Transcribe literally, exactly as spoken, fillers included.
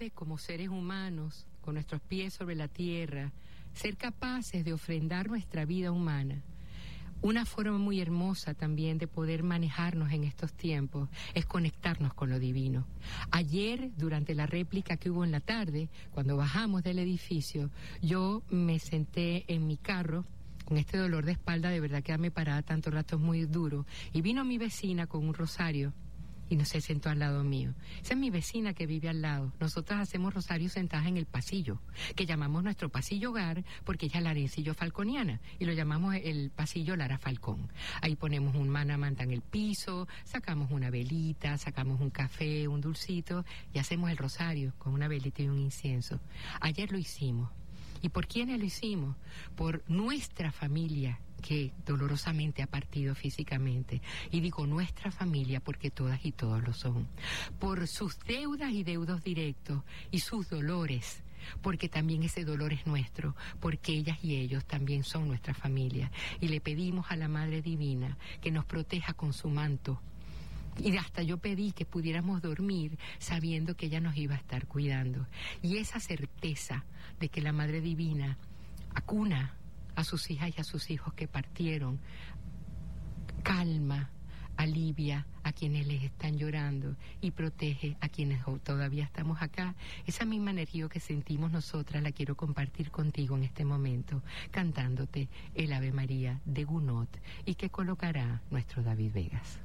de, como seres humanos, con nuestros pies sobre la tierra, ser capaces de ofrendar nuestra vida humana. Una forma muy hermosa también de poder manejarnos en estos tiempos es conectarnos con lo divino. Ayer, durante la réplica que hubo en la tarde, cuando bajamos del edificio, yo me senté en mi carro con este dolor de espalda, de verdad quedarme parada tanto rato es muy duro, y vino mi vecina con un rosario y no se sentó al lado mío. Esa es mi vecina que vive al lado. Nosotras hacemos rosarios sentadas en el pasillo, que llamamos nuestro pasillo hogar, porque ella es larencillo falconiana, y lo llamamos el pasillo Lara Falcón. Ahí ponemos un manamanta en el piso, sacamos una velita, sacamos un café, un dulcito, y hacemos el rosario con una velita y un incienso. Ayer lo hicimos. ¿Y por quiénes lo hicimos? Por nuestra familia, que dolorosamente ha partido físicamente. Y digo nuestra familia porque todas y todos lo son. Por sus deudas y deudos directos y sus dolores, porque también ese dolor es nuestro, porque ellas y ellos también son nuestra familia. Y le pedimos a la Madre Divina que nos proteja con su manto. Y hasta yo pedí que pudiéramos dormir sabiendo que ella nos iba a estar cuidando. Y esa certeza de que la Madre Divina acuna a sus hijas y a sus hijos que partieron, calma, alivia a quienes les están llorando y protege a quienes todavía estamos acá. Esa misma energía que sentimos nosotras la quiero compartir contigo en este momento, cantándote el Ave María de Gounod, y que colocará nuestro David Vegas.